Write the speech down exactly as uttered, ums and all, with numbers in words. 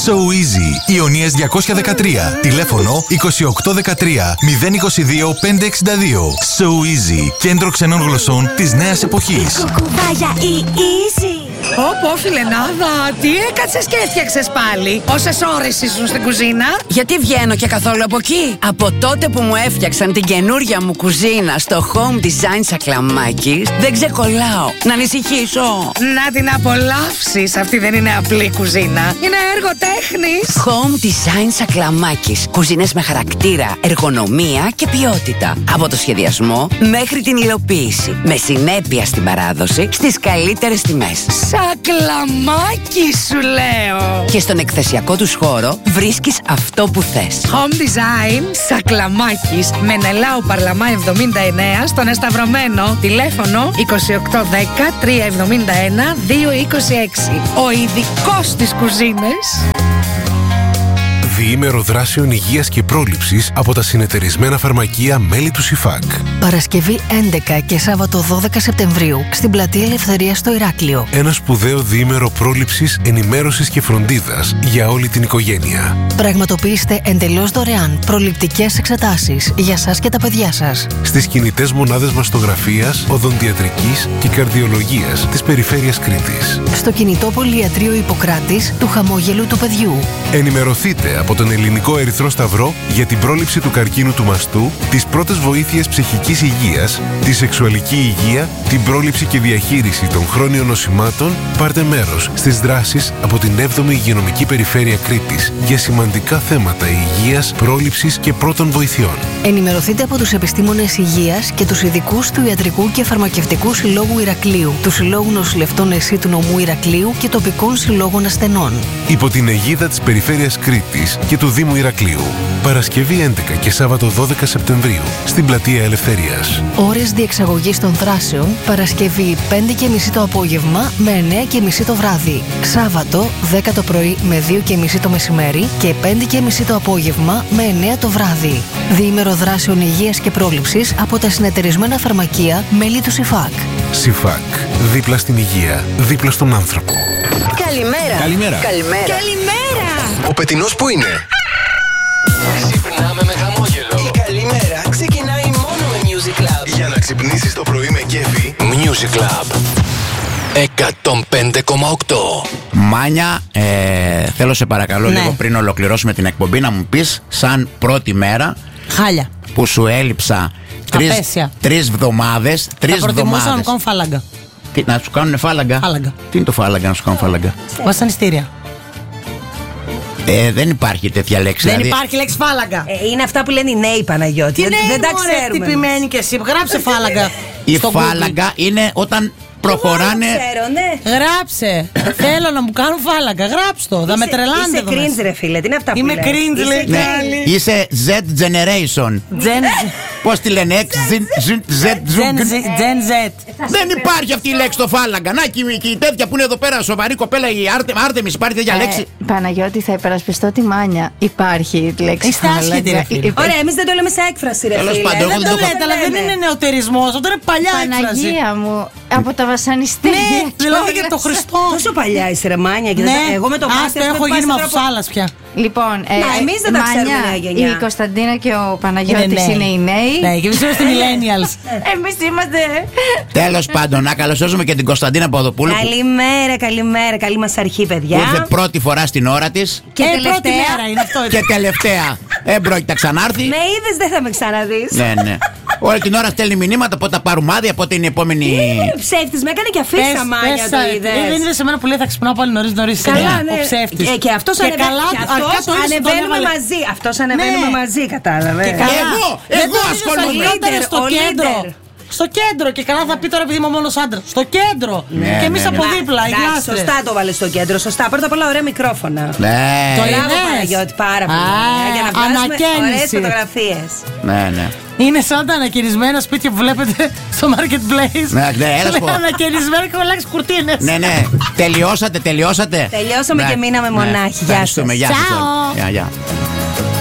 So Easy, Ιωνίας διακόσια δεκατρία. Τηλέφωνο είκοσι οκτώ δεκατρία μηδέν είκοσι δύο πεντακόσια εξήντα δύο. So Easy, κέντρο ξενών γλωσσών της νέας εποχής. Κουκουβάγια ή easy. Πω πω φιλενάδα, τι έκατσες και έφτιαξες πάλι? Πόσες ώρες ήσουν στην κουζίνα? Γιατί βγαίνω και καθόλου από εκεί? Από τότε που μου έφτιαξαν την καινούρια μου κουζίνα στο Home Design Σακλαμάκης, δεν ξεκολλάω. Να ανησυχήσω. Να την απολαύσεις. Αυτή δεν είναι απλή κουζίνα. Είναι έργο τέχνης. Home Design Σακλαμάκης. Κουζίνες με χαρακτήρα, εργονομία και ποιότητα. Από το σχεδιασμό μέχρι την υλοποίηση. Με συνέπεια στην παράδοση στις καλύτερες τιμές. Σακλαμάκι σου λέω. Και στον εκθεσιακό τους χώρο βρίσκεις αυτό που θες. Home Design Σακλαμάκης, Μενελάου Παρλαμά εβδομήντα εννέα, στον Εσταυρωμένο. Τηλέφωνο είκοσι οκτώ δέκα τριακόσια εβδομήντα ένα δύο είκοσι έξι. Ο ειδικός της κουζίνες. Διήμερο δράσεων υγείας και πρόληψης από τα συνεταιρισμένα φαρμακεία μέλη του ΣΥΦΑΚ. Παρασκευή έντεκα και Σάββατο δώδεκα Σεπτεμβρίου στην Πλατεία Ελευθερίας στο Ηράκλειο. Ένα σπουδαίο διήμερο πρόληψης, ενημέρωσης και φροντίδας για όλη την οικογένεια. Πραγματοποιήστε εντελώς δωρεάν προληπτικές εξετάσεις για σας και τα παιδιά σας στις κινητές μονάδες μαστογραφίας, οδοντιατρικής και καρδιολογίας της Περιφέρειας Κρήτης. Στο κινητό Πολυιατρείο Ιπποκράτης του Χαμόγελου του Παιδιού. Ενημερωθείτε από τον Ελληνικό Ερυθρό Σταυρό για την πρόληψη του καρκίνου του μαστού, τις πρώτες βοήθειες ψυχικής υγείας, τη σεξουαλική υγεία, την πρόληψη και διαχείριση των χρόνιων νοσημάτων. Πάρτε μέρος στις δράσεις από την έβδομη Υγειονομική Περιφέρεια Κρήτης για σημαντικά θέματα υγείας, πρόληψης και πρώτων βοηθειών. Ενημερωθείτε από τους επιστήμονες υγείας και τους ειδικούς του Ιατρικού και Φαρμακευτικού Συλλόγου Ηρακλείου, του Συλλόγου Νοσηλευτών ΕΣΥ του Νομού Ηρακλείου και τοπικών συλλόγων ασθενών. Υπό την αιγίδα της Περιφέρειας Κρήτης και του Δήμου Ηρακλείου. Παρασκευή έντεκα και Σάββατο δώδεκα Σεπτεμβρίου στην Πλατεία Ελευθερίας. Ώρες διεξαγωγής των δράσεων: Παρασκευή πέντε και μισή το απόγευμα με εννέα και μισή το βράδυ. Σάββατο δέκα το πρωί με δύο και μισή το μεσημέρι και πέντε και μισή το απόγευμα με εννέα το βράδυ. Διήμερο δράσεων υγείας και πρόληψης από τα συνεταιρισμένα φαρμακεία μέλη του ΣΥΦΑΚ. ΣΥΦΑΚ. Δίπλα στην υγεία, δίπλα στον άνθρωπο. Καλημέρα. Καλημέρα. Καλημέρα. Καλημέρα. Ο πετεινός που είναι? Ξυπνάμε με χαμόγελο. Η καλημέρα ξεκινάει μόνο με Music Club. Για να ξυπνήσεις το πρωί με κέφι. Music Club εκατόν πέντε κόμμα οκτώ. Μάνια, ε, θέλω σε παρακαλώ Ναι. λίγο πριν ολοκληρώσουμε την εκπομπή να μου πεις σαν πρώτη μέρα Χάλια. που σου έλειψα τρεις, Απέσια. τρεις εβδομάδες. Τρεις Θα προτιμούσα να μου εβδομάδες. κάνουν φάλαγγα. Τι, να σου κάνουν φάλαγγα. Φάλαγγα. Τι είναι το φάλαγγα να σου κάνουν φάλαγγα? Βασανιστήρια. Ε, δεν υπάρχει τέτοια λέξη. Δεν δηλαδή. υπάρχει λέξη φάλαγγα. Ε, είναι αυτά που λένε οι νέοι, Παναγιώτη. Τι δεν, ναι, δεν τα μωρέ, ξέρουμε. τυπημένη κι εσύ. Γράψε φάλαγγα. Η στο φάλαγγα είναι όταν προχωράνε. Εγώ δεν ξέρω, ναι. Google. Γράψε. Θέλω να μου κάνουν φάλαγγα. Γράψε το. Θα με τρελάνετε Είσαι εδώ cringe, μέσα. ρε φίλε. Τι είναι αυτά που Είμαι λες? cringe, Είσαι λέει. Ναι. Καλή. Είσαι Z Generation. Gen Πώς τη λένε, X, Z, Z, Z, Gen Z. Gen Z. Δεν υπάρχει αυτή η λέξη το φάλαγγα. Να και η- και η τέτοια που είναι εδώ πέρα, σοβαρή κοπέλα, η Άρτε- Άρτεμις, υπάρχει τέτοια λέξη. Ε, Παναγιώτη, θα υπερασπιστώ τη Μάνια. Υπάρχει η λέξη Είστε άσχετοι, ρε φίλε. Υπά- Ωραία, εμείς δεν το λέμε σε έκφραση, ρε Τέλος φίλε. πάντων, εγώ Δεν δεν το το λέτε, αλλά δεν λέμε. είναι νεοτερισμός. Αυτό είναι παλιά έκφραση. Παναγία μου, από τα βασανιστήρια. Ναι, δηλαδή για το Χριστό. Πόσο παλιά είσαι, ρε Μάνια. Και Ναι, δεν τα- εγώ με το άστο, μάστερ έχω γίνει μαθουσάλας πια. Λοιπόν, Να, εμείς δεν τα ξέρουμε, νέα γενιά. η Κωνσταντίνα και ο Παναγιώτης νέοι. είναι οι νέοι. Ναι, και εμείς είμαστε millennials. Εμείς είμαστε. Τέλος πάντων, να καλωσορίσουμε και την Κωνσταντίνα Ποδοπούλου που Καλημέρα, καλημέρα. Καλή μας αρχή, παιδιά. ήρθε πρώτη φορά στην ώρα της Και Ε, πρώτη τελευταία. μέρα είναι αυτό. και τελευταία δεν πρόκειται να ξανάρθει. Με είδες, δεν θα με ξαναδείς. Ναι, ναι. Όλη την ώρα στέλνει μηνύματα πότε θα πάρουμε άδεια, πότε είναι η επόμενη. Ε, Ψεύτης, με έκανε και αφήσα, Μάνια, το είδες. Ε, δεν είδες εμένα που λέει θα ξυπνάω πάλι νωρίς νωρίς. Καλά, Ο ναι. ψεύτης. Ε, και αυτός Και ανεβαίνει- καλά, και αρκά αυτός το ίσο τον ανεβαίνουμε έβαλε. μαζί. Αυτός ανεβαίνουμε Ναι. μαζί, κατάλαβε. Και καλά. Εγώ, Δεν εγώ το είδες, ασχολούμαι. θα γινόταν στο Ο κέντρο. leader. Στο κέντρο και καλά θα πει τώρα επειδή είμαι ο μόνος άντρας. Στο κέντρο. Και εμείς ναι, από Να, δίπλα, οι εντάξει, γλάστρες. σωστά το βάλε στο κέντρο. Σωστά. Πρώτα απ' όλα, ωραία μικρόφωνα. Ναι, Το Μπράβο, είδες? Παναγιώτη, πάρα πολύ. Α, ωραία, για να βγάζουμε ανακαίνιση. ωραίες φωτογραφίες. ναι, ναι. Είναι σαν τα ανακαινισμένα σπίτια που βλέπετε στο marketplace. Ναι, ναι, έλα σου πω. Ανακαινισμένα και κολλάξει κουρτίνες. Ναι, ναι. Τελειώσατε, τελειώσατε. Τελειώσαμε Ναι, και μείναμε ναι. μονάχοι. Γεια σας. Ευχαριστούμε, γεια σας. Ciao. Γεια, γεια.